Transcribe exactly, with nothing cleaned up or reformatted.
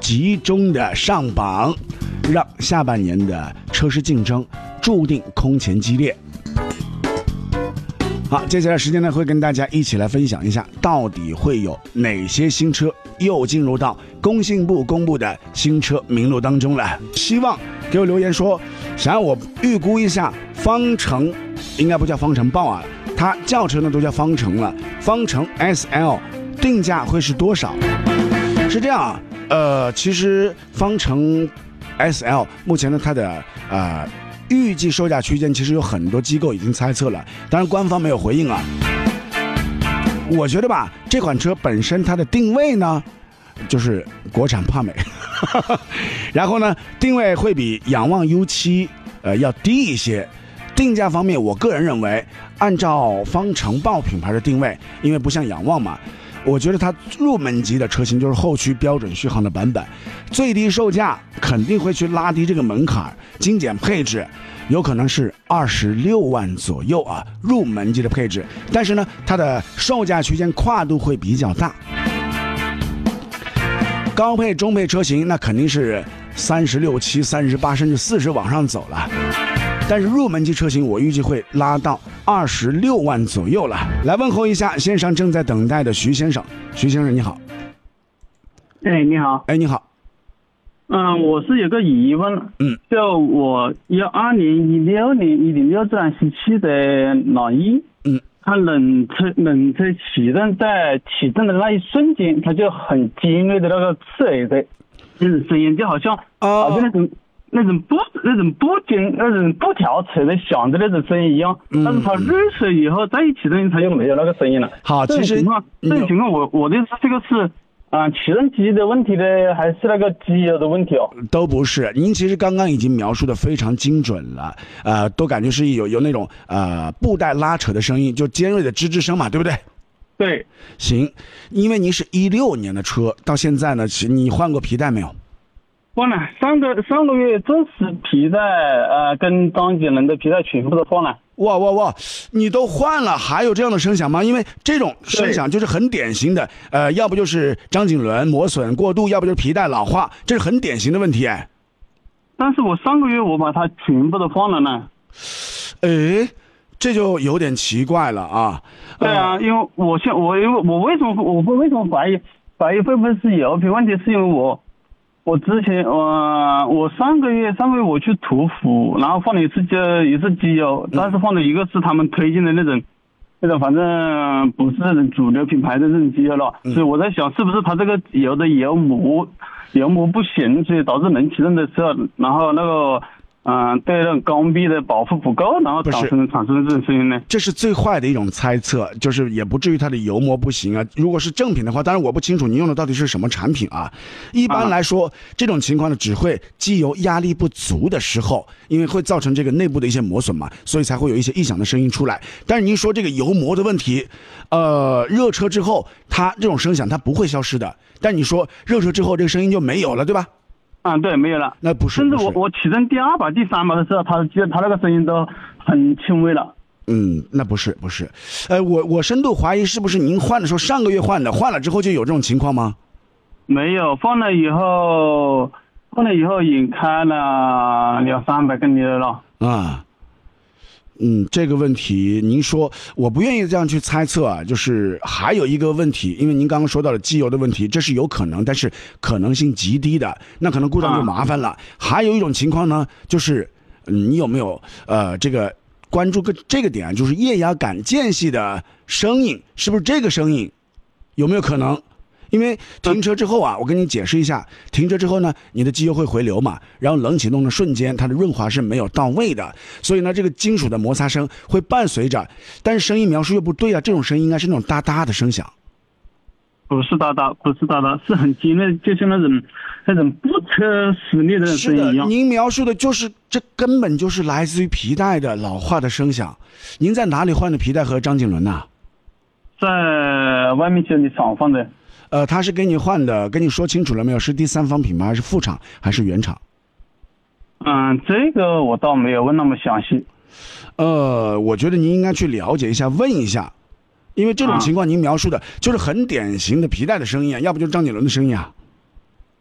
集中的上榜，让下半年的车市竞争注定空前激烈。好，接下来时间呢，会跟大家一起来分享一下，到底会有哪些新车又进入到工信部公布的新车名录当中了。希望给我留言说，想让我预估一下方程，应该不叫方程豹啊，它轿车呢都叫方程了，方程 S L 定价会是多少？是这样啊，呃，其实方程 S L 目前呢，它的呃。预计售价区间其实有很多机构已经猜测了，当然官方没有回应啊。我觉得吧，这款车本身它的定位呢，就是国产帕美，然后呢，定位会比仰望 U 七呃要低一些。定价方面，我个人认为，按照方程豹品牌的定位，因为不像仰望嘛。我觉得它入门级的车型就是后驱标准续航的版本，最低售价肯定会去拉低这个门槛，精简配置有可能是二十六万左右啊，入门级的配置，但是呢，它的售价区间跨度会比较大。高配、中配车型那肯定是三十六七、三十八甚至四十往上走了。但是入门级车型我预计会拉到二十六万左右了。来问候一下线上正在等待的徐先生。徐先生你好。 哎，你好。 哎，你好。 嗯，我是有个疑问。 嗯。 就我要二零一六年一零六自然吸气的朗逸。 嗯。 它冷车冷车启动，在启动的那一瞬间，它就很尖锐的那个刺耳的那种声音，就好像好像那种。那种布那种布筋那种布条扯的响的那种声音一样，嗯、但是它热车以后在一启动它就没有那个声音了。 好，其实这种情况，这种情况我我的这个是啊、呃、启动机的问题呢，还是那个机油的问题哦？ 都不是，您其实刚刚已经描述的非常精准了，呃，都感觉是有有那种呃布带拉扯的声音，就尖锐的吱吱声嘛，对不对？ 对。 行，因为您是一六年的车，到现在呢，你换过皮带没有？ 换了，上个上个月正式皮带，呃，跟张景伦的皮带全部都换了。 哇哇哇！你都换了，还有这样的声响吗？因为这种声响就是很典型的，呃，要不就是张景伦磨损过度，要不就是皮带老化，这是很典型的问题哎。 但是我上个月我把它全部都换了呢。 哎，这就有点奇怪了啊。 对啊，因为我现我因为我为什么我会为什么怀疑怀疑会不会是油皮问题？是因为我。我之前呃，我上个月上个月我去途虎，然后换了一次就一次机油，但是换了一个是他们推荐的那种，那种反正不是那种主流品牌的那种机油了，所以我在想是不是它这个油的油膜油膜不行，所以导致冷启动的时候，然后那个。嗯，对那种钢壁的保护不够，然后产生产生的这种声音呢？ 这是最坏的一种猜测，就是也不至于它的油膜不行啊。如果是正品的话，当然我不清楚你用的到底是什么产品啊。一般来说，啊、这种情况呢，只会机油压力不足的时候，因为会造成这个内部的一些磨损嘛，所以才会有一些异响的声音出来。但是您说这个油膜的问题，呃，热车之后它这种声响它不会消失的，但你说热车之后这个声音就没有了，对吧？ 嗯，对，没有了。 那不是， 甚至我我启动第二把、第三把的时候，它它那个声音都很轻微了。 嗯，那不是不是，呃，我我深度怀疑是不是您换的时候上个月换的，换了之后就有这种情况吗？ 没有，换了以后，换了以后也开了两三百公里了。 啊。嗯，这个问题您说我不愿意这样去猜测啊，就是还有一个问题，因为您刚刚说到了机油的问题，这是有可能，但是可能性极低的，那可能故障就麻烦了。啊、还有一种情况呢，就是你有没有呃这个关注个这个点，就是液压杆间隙的声音，是不是这个声音有没有可能？因为停车之后啊，我跟你解释一下，停车之后呢，你的机油会回流嘛，然后冷启动的瞬间，它的润滑是没有到位的，所以呢，这个金属的摩擦声会伴随着，但是声音描述又不对啊，这种声音应该是那种哒哒的声响。 不是哒哒，不是哒哒，是很尖锐，就像那种那种不车撕裂的声音一样。 您描述的就是这根本就是来自于皮带的老化的声响。您在哪里换的皮带和张景伦呐？ 在外面修理厂换的。 呃，他是给你换的，跟你说清楚了没有？是第三方品牌，还是副厂，还是原厂？ 嗯，这个我倒没有问那么详细。 呃，我觉得您应该去了解一下，问一下，因为这种情况您描述的就是很典型的皮带的声音啊，要不就是张景伦的声音啊。